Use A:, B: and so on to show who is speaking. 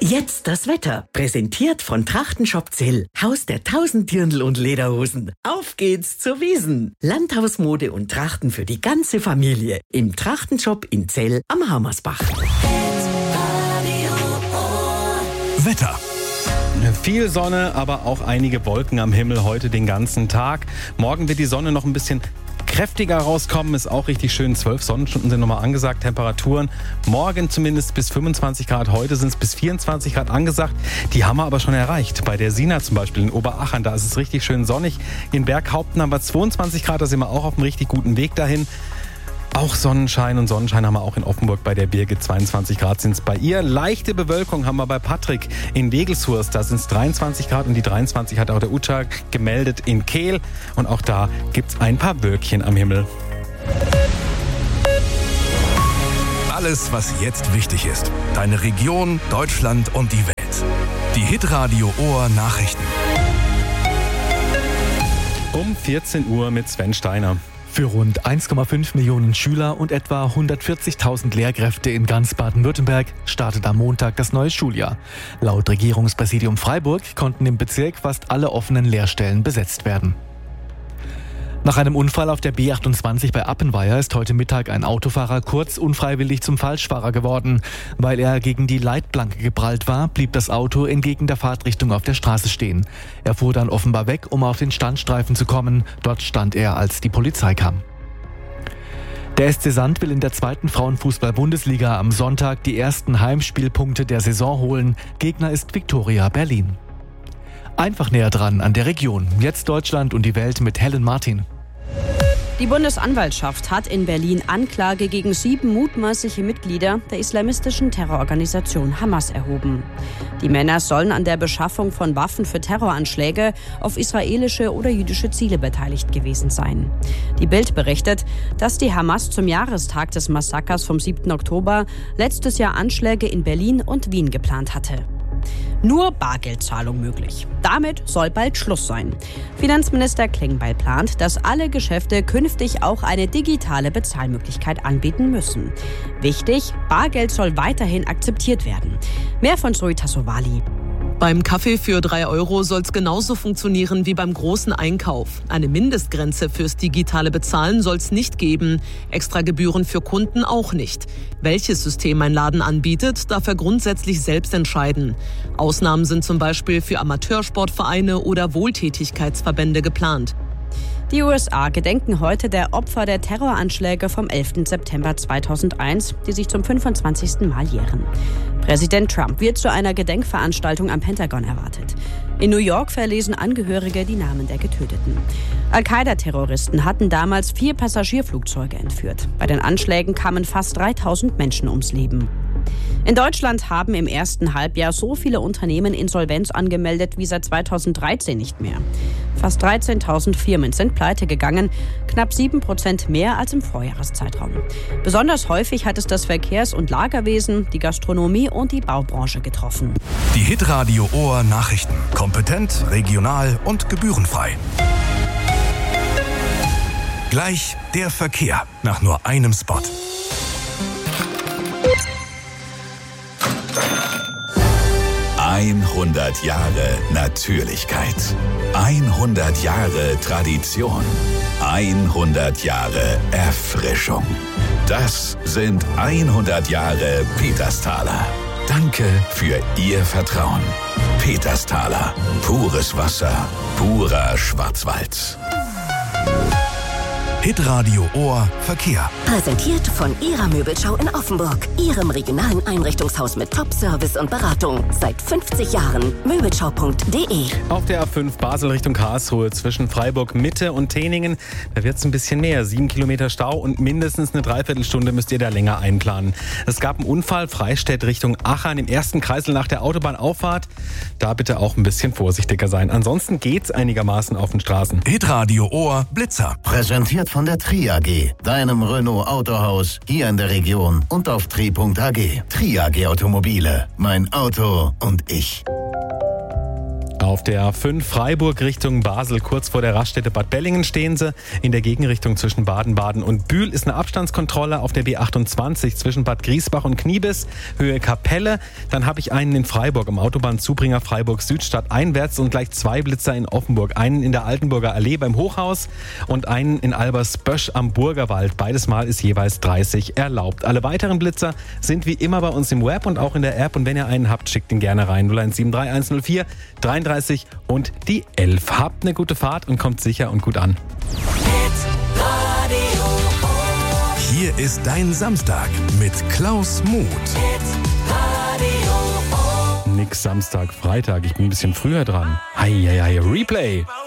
A: Jetzt das Wetter. Präsentiert von Trachtenshop Zell. Haus der 1000 Dirndl und Lederhosen. Auf geht's zur Wiesn. Landhausmode und Trachten für die ganze Familie. Im Trachtenshop in Zell am Hammersbach.
B: Wetter.
C: Viel Sonne, aber auch einige Wolken am Himmel heute den ganzen Tag. Morgen wird die Sonne noch ein bisschen kräftiger rauskommen, ist auch richtig schön. 12 Sonnenstunden sind nochmal angesagt. Temperaturen morgen zumindest bis 25 Grad. Heute sind es bis 24 Grad angesagt. Die haben wir aber schon erreicht. Bei der Sina zum Beispiel in Oberachern, da ist es richtig schön sonnig. In Berghaupten haben wir 22 Grad, da sind wir auch auf einem richtig guten Weg dahin. Auch Sonnenschein und Sonnenschein haben wir auch in Offenburg bei der Birgit. 22 Grad sind es bei ihr. Leichte Bewölkung haben wir bei Patrick in Wegelshurst. Da sind es 23 Grad und die 23 hat auch der Uta gemeldet in Kehl. Und auch da gibt es ein paar Wölkchen am Himmel.
B: Alles, was jetzt wichtig ist. Deine Region, Deutschland und die Welt. Die Hitradio Ohr Nachrichten.
C: Um 14 Uhr mit Sven Steiner.
D: Für rund 1,5 Millionen Schüler und etwa 140.000 Lehrkräfte in ganz Baden-Württemberg startet am Montag das neue Schuljahr. Laut Regierungspräsidium Freiburg konnten im Bezirk fast alle offenen Lehrstellen besetzt werden. Nach einem Unfall auf der B28 bei Appenweier ist heute Mittag ein Autofahrer kurz unfreiwillig zum Falschfahrer geworden. Weil er gegen die Leitplanke geprallt war, blieb das Auto entgegen der Fahrtrichtung auf der Straße stehen. Er fuhr dann offenbar weg, um auf den Standstreifen zu kommen. Dort stand er, als die Polizei kam. Der SC Sand will in der 2. Frauenfußball-Bundesliga am Sonntag die ersten Heimspielpunkte der Saison holen. Gegner ist Viktoria Berlin. Einfach näher dran an der Region. Jetzt Deutschland und die Welt mit Helen Martin.
E: Die Bundesanwaltschaft hat in Berlin Anklage gegen 7 mutmaßliche Mitglieder der islamistischen Terrororganisation Hamas erhoben. Die Männer sollen an der Beschaffung von Waffen für Terroranschläge auf israelische oder jüdische Ziele beteiligt gewesen sein. Die Bild berichtet, dass die Hamas zum Jahrestag des Massakers vom 7. Oktober letztes Jahr Anschläge in Berlin und Wien geplant hatte. Nur Bargeldzahlung möglich. Damit soll bald Schluss sein. Finanzminister Klingbeil plant, dass alle Geschäfte künftig auch eine digitale Bezahlmöglichkeit anbieten müssen. Wichtig, Bargeld soll weiterhin akzeptiert werden. Mehr von Zoe Tassovali.
F: Beim Kaffee für 3 Euro soll es genauso funktionieren wie beim großen Einkauf. Eine Mindestgrenze fürs digitale Bezahlen soll es nicht geben. Extra Gebühren für Kunden auch nicht. Welches System ein Laden anbietet, darf er grundsätzlich selbst entscheiden. Ausnahmen sind zum Beispiel für Amateursportvereine oder Wohltätigkeitsverbände geplant.
E: Die USA gedenken heute der Opfer der Terroranschläge vom 11. September 2001, die sich zum 25. Mal jähren. Präsident Trump wird zu einer Gedenkveranstaltung am Pentagon erwartet. In New York verlesen Angehörige die Namen der Getöteten. Al-Qaida-Terroristen hatten damals 4 Passagierflugzeuge entführt. Bei den Anschlägen kamen fast 3000 Menschen ums Leben. In Deutschland haben im ersten Halbjahr so viele Unternehmen Insolvenz angemeldet wie seit 2013 nicht mehr. Fast 13.000 Firmen sind pleite gegangen, knapp 7% mehr als im Vorjahreszeitraum. Besonders häufig hat es das Verkehrs- und Lagerwesen, die Gastronomie und die Baubranche getroffen.
B: Die Hitradio Ohr Nachrichten. Kompetent, regional und gebührenfrei. Gleich der Verkehr nach nur einem Spot.
G: ...100 Jahre Natürlichkeit, 100 Jahre Tradition, 100 Jahre Erfrischung. Das sind 100 Jahre Petersthaler. Danke für Ihr Vertrauen. Petersthaler, pures Wasser, purer Schwarzwald.
B: Hitradio Ohr Verkehr.
H: Präsentiert von Ihrer Möbelschau in Offenburg. Ihrem regionalen Einrichtungshaus mit Top-Service und Beratung. Seit 50 Jahren. Möbelschau.de.
C: Auf der A5 Basel Richtung Karlsruhe zwischen Freiburg Mitte und Teningen, da wird es ein bisschen mehr. 7 Kilometer Stau und mindestens eine Dreiviertelstunde müsst ihr da länger einplanen. Es gab einen Unfall, Freistädt Richtung Achern im ersten Kreisel nach der Autobahnauffahrt. Da bitte auch ein bisschen vorsichtiger sein. Ansonsten geht's einigermaßen auf den Straßen.
B: Hitradio Ohr Blitzer.
I: Präsentiert von der Tri AG, deinem Renault Autohaus hier in der Region und auf tri.ag. Tri AG Automobile, mein Auto und ich.
C: Auf der A5 Freiburg Richtung Basel, kurz vor der Raststätte Bad Bellingen stehen sie. In der Gegenrichtung zwischen Baden-Baden und Bühl ist eine Abstandskontrolle auf der B28 zwischen Bad Griesbach und Kniebis, Höhe Kapelle. Dann habe ich einen in Freiburg im Autobahnzubringer Freiburg Südstadt einwärts und gleich 2 Blitzer in Offenburg. Einen in der Altenburger Allee beim Hochhaus und einen in Albersbösch am Burgerwald. Beides Mal ist jeweils 30 erlaubt. Alle weiteren Blitzer sind wie immer bei uns im Web und auch in der App. Und wenn ihr einen habt, schickt ihn gerne rein. 0173 104 33 und die 11. Habt eine gute Fahrt und kommt sicher und gut an.
B: Hier ist dein Samstag mit Klaus Muth.
C: Nix Samstag, Freitag. Ich bin ein bisschen früher dran. Hei, Replay.